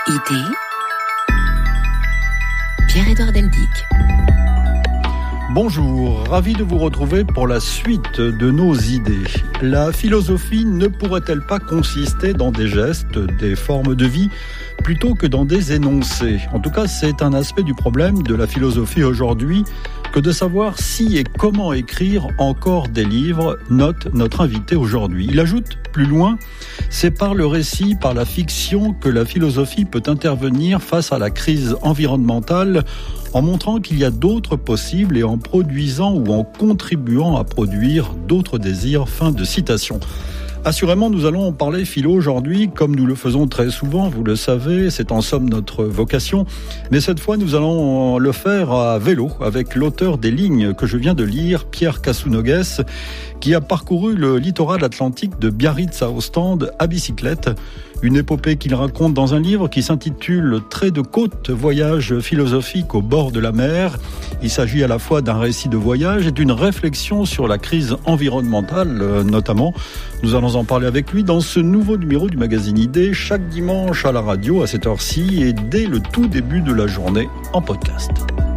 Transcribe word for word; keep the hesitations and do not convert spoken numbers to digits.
Idée, Pierre-Édouard Deldic. Bonjour, ravi de vous retrouver pour la suite de nos idées. La philosophie ne pourrait-elle pas consister dans des gestes, des formes de vie, plutôt que dans des énoncés ? En tout cas, c'est un aspect du problème de la philosophie aujourd'hui que de savoir si et comment écrire encore des livres, note notre invité aujourd'hui. Il ajoute plus loin, c'est par le récit, par la fiction que la philosophie peut intervenir face à la crise environnementale en montrant qu'il y a d'autres possibles et en produisant ou en contribuant à produire d'autres désirs. Fin de citation. Assurément, nous allons parler philo aujourd'hui, comme nous le faisons très souvent, vous le savez, c'est en somme notre vocation. Mais cette fois, nous allons le faire à vélo, avec l'auteur des lignes que je viens de lire, Pierre Casounogues, qui a parcouru le littoral atlantique de Biarritz à Ostende à bicyclette. Une épopée qu'il raconte dans un livre qui s'intitule « Trait de côte, voyage philosophique au bord de la mer ». Il s'agit à la fois d'un récit de voyage et d'une réflexion sur la crise environnementale, notamment. Nous allons en parler avec lui dans ce nouveau numéro du magazine Idée, chaque dimanche à la radio à cette heure-ci et dès le tout début de la journée en podcast.